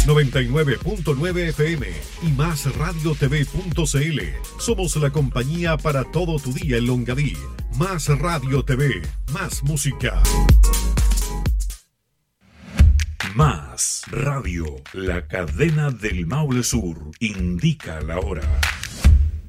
99.9 FM y más radiotv.cl. Somos la compañía para todo tu día en Longaví. Más Radio TV, más música. Más Radio, la cadena del Maule Sur, indica la hora.